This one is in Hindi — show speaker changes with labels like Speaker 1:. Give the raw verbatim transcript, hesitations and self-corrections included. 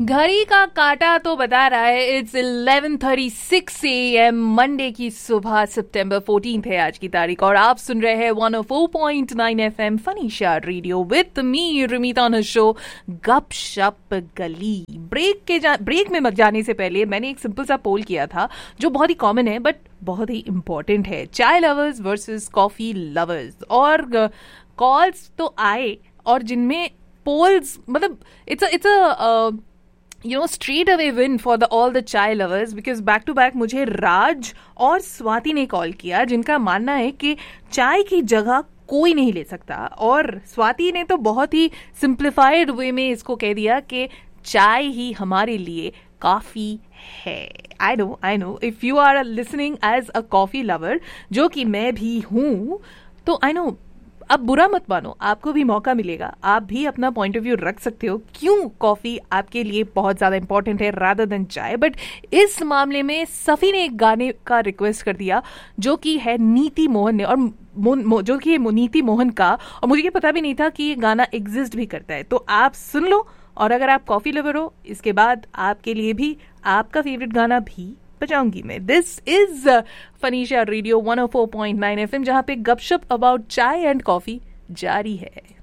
Speaker 1: घड़ी का काटा तो बता रहा है it's eleven thirty six A M Monday की सुबह, सितंबर फोर्टीन्थ है आज की तारीख और आप सुन रहे हैं one O four point nine F M फनीशा radio with me रिमीता on show गपशप गली। ब्रेक के जा, ब्रेक में मत जाने से पहले मैंने एक सिंपल सा पोल किया था जो बहुत ही कॉमन है बट बहुत ही इंपॉर्टेंट है, चाय लवर्स वर्सेस कॉफी लवर्स। और कॉल्स तो आए और जिनमें पोल्स मतलब it's it's a you know straight away win for the all the chai lovers because back to back मुझे राज और स्वाति ने कॉल किया जिनका मानना है कि चाय की जगह कोई नहीं ले सकता, और स्वाति ने तो बहुत ही सिंप्लीफाइड वे में इसको कह दिया कि चाय ही हमारे लिए काफी है। I know I know if you are listening as a coffee lover, जो कि मैं भी हूँ, तो आई नो अब बुरा मत मानो, आपको भी मौका मिलेगा, आप भी अपना पॉइंट ऑफ व्यू रख सकते हो क्यों कॉफी आपके लिए बहुत ज्यादा इंपॉर्टेंट है रादर देन चाय। बट इस मामले में सफी ने एक गाने का रिक्वेस्ट कर दिया जो कि है नीति मोहन ने, और मो, मो, जो कि नीति मोहन का, और मुझे ये पता भी नहीं था कि ये गाना एग्जिस्ट भी करता है, तो आप सुन लो। और अगर आप कॉफी लवर हो, इसके बाद आपके लिए भी आपका फेवरेट गाना भी बजाऊंगी मैं। This is फनीशा radio one O four point nine F M, जहां पे गपशप अबाउट चाय एंड कॉफी जारी है।